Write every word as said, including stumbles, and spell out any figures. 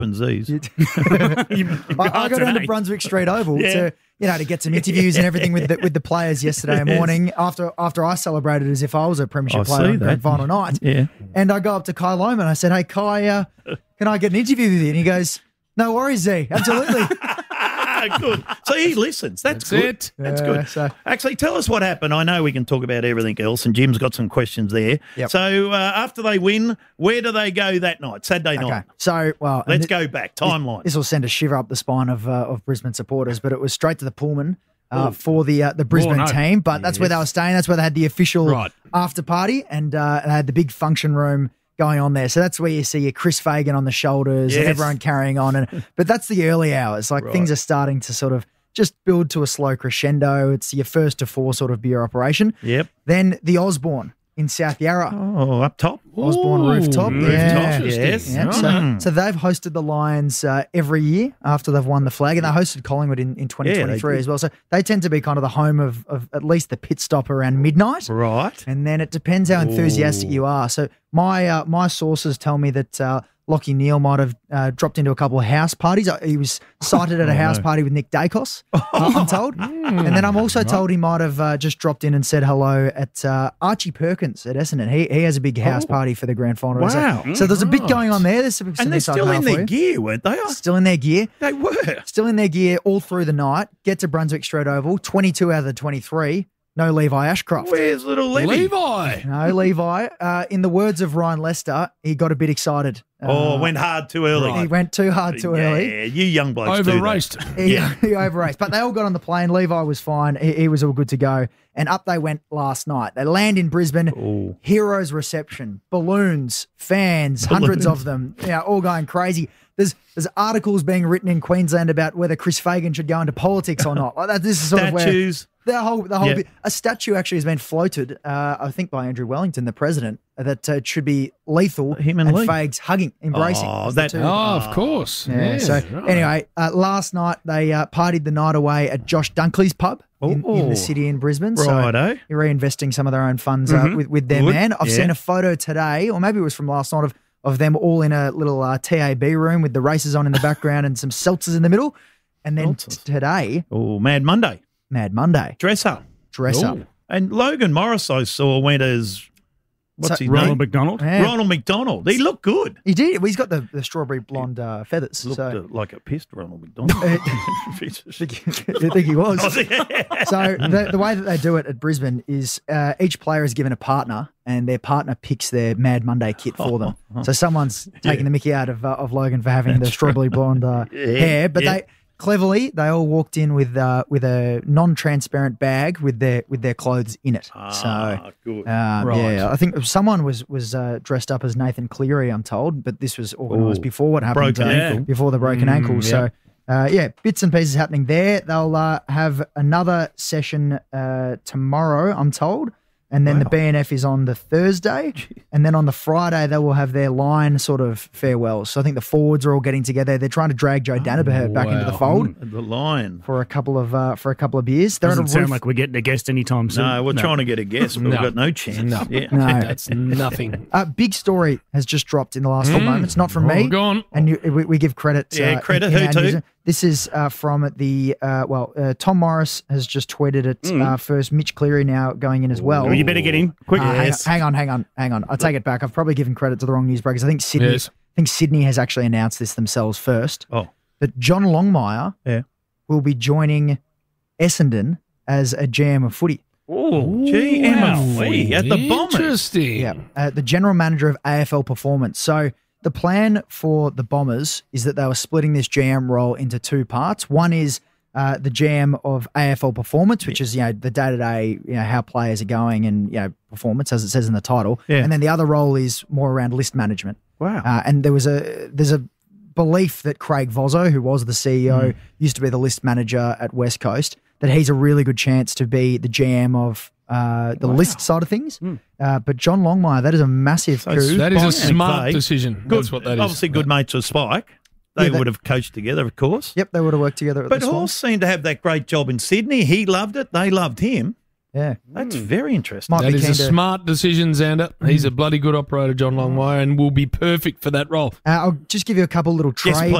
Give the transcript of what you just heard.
happens these. I, I got down to Brunswick Street Oval Yeah. to, you know, to get some interviews and everything with the, with the players yesterday Yes. morning after after I celebrated as if I was a premiership I player see on grand that. final night. Yeah. And I go up to Kai Loman. I said, hey, Kai, uh, can I get an interview with you? And he goes, no worries, Z. Absolutely. Ah, good. So he listens. That's, That's good. it. That's Yeah, good. so- Actually, tell us what happened. I know we can talk about everything else, and Jim's got some questions there. Yep. So uh, after they win, where do they go that night? Saturday Okay. night. So, well. Let's and go back. Timeline. This will send a shiver up the spine of uh, of Brisbane supporters, but it was straight to the Pullman uh, for the uh, the Brisbane no. team. But that's where they were staying. That's where they had the official Right. after party, and uh, they had the big function room going on there. So that's where you see your Chris Fagan on the shoulders and Yes. everyone carrying on. And but that's the early hours. Like Right. things are starting to sort of just build to a slow crescendo. It's your first to four sort of beer operation. Yep. Then the Osborne in South Yarra. Oh, up top. Osborne Ooh, rooftop. rooftop. Yeah. Yes. Yeah, so, Mm. so they've hosted the Lions uh, every year after they've won the flag, and they hosted Collingwood in, in twenty twenty-three did. as well. So they tend to be kind of the home of, of at least the pit stop around midnight. Right. And then it depends how enthusiastic you are. So my uh, my sources tell me that uh, Lockie Neal might have uh, dropped into a couple of house parties. Uh, He was sighted at a house party with Nick Dacos, I'm told. And then I'm also told he might have uh, just dropped in and said hello at uh, Archie Perkins at Essendon. He he has a big house party for the grand final. So- Wow. So, there's a bit going on there. There's some, some And they're inside still mail in for their you. gear, weren't they? Oh, Still in their gear. they were. Still in their gear all through the night. Get to Brunswick Street Oval. twenty-two out of the twenty-three. No Levi Ashcroft. Where's little Levy? Levi. No Levi. Uh, in the words of Ryan Lester, he got a bit excited. Oh, Uh, went hard too early. He went too hard too yeah, early. you young blokes do Over that. raced. He, Yeah. he overraced. But they all got on the plane. Levi was fine. He, he was all good to go. And up they went last night. They land in Brisbane. Ooh. Heroes reception, balloons, fans, hundreds of them, you know, all going crazy. There's there's articles being written in Queensland about whether Chris Fagan should go into politics or not. Like that, this is sort Statues. of where the whole the whole Yeah. bit, a statue actually has been floated, uh, I think by Andrew Wellington, the president, that uh, it should be lethal. Him and Lee. Fags hugging, embracing. Oh, as the that- two. Oh, of course. Yeah, so right. anyway, uh, last night they uh, partied the night away at Josh Dunkley's pub in, in Oh. the city in Brisbane. Righto. So you're reinvesting some of their own funds uh, with, with their Good. man. I've Yeah. seen a photo today, or maybe it was from last night, of, of them all in a little uh, T A B room with the races on in the background and some seltzers in the middle. And then t- Seltzers. today, Oh, Mad Monday. Mad Monday, Dress up. dress up. And Logan Morris, I saw, went as, what's So- his Ronald name? McDonald. Yeah. Ronald McDonald. He looked good. He did. Well, he's got the, the strawberry blonde uh, feathers. Looked So uh, like a pissed Ronald McDonald. I think he was. So the, the way that they do it at Brisbane is uh, each player is given a partner, and their partner picks their Mad Monday kit for them. So someone's taking the mickey out of uh, of Logan for having the strawberry blonde uh, hair, but yeah. they cleverly they all walked in with uh, with a non-transparent bag with their with their clothes in it. Ah, so. good. Um, Right. Yeah, I think someone was was uh, dressed up as Nathan Cleary, I'm told, but this was organised Ooh. before what happened, Broken uh, ankle. before the broken ankle. So, uh, yeah, bits and pieces happening there. They'll uh, have another session uh, tomorrow, I'm told, and then the B N F is on the Thursday, and then on the Friday they will have their line sort of farewells. So I think the forwards are all getting together. They're trying to drag Joe Danaher back into the wow. fold The line. for a couple of uh, for a couple of years. They're Doesn't at a sound roof- like we're getting a guest anytime soon. No, we're trying to get a guess, but we've No. got no chance. No. Yeah. No. That's nothing. A big story has just dropped in the last few moments, not from Oh, me. go on. And you, we, we give credit. Yeah, uh, credit. in- in Who our to? news. This is uh, from the, uh, well, uh, Tom Morris has just tweeted it uh, first. Mitch Cleary now going in as well. Well, you better get in quick. Uh, hang, Yes. hang on, hang on, hang on. I take it back. I've probably given credit to the wrong newsbreakers. I think Sydney, Yes. I think Sydney has actually announced this themselves first. Oh, That John Longmire Yeah. will be joining Essendon as a G M of footy. oh, G M wow. of footy at the Bombers. Interesting. Yeah, uh, the general manager of A F L Performance. So the plan for the Bombers is that they were splitting this G M role into two parts. One is uh, the G M of A F L Performance, which is you know the day to day, you know how players are going and you know performance, as it says in the title. Yeah. And then the other role is more around list management. Wow. Uh, and there was a there's a belief that Craig Vozzo, who was the C E O, used to be the list manager at West Coast, that he's a really good chance to be the G M of uh, the list side of things. Uh, but John Longmire, that is a massive So coup. That is a Spike smart McVeigh. decision. Good. That's what that is. Obviously, good mates with Spike. They Yeah, that- would have coached together, of course. Yep, they would have worked together at But the Swans. Hall seemed to have that great job in Sydney. He loved it. They loved him. Yeah. That's very interesting. Might That be is a keen to- smart decision, Xander. He's a bloody good operator, John Longmire, and will be perfect for that role. Uh, I'll just give you a couple little Yes, trade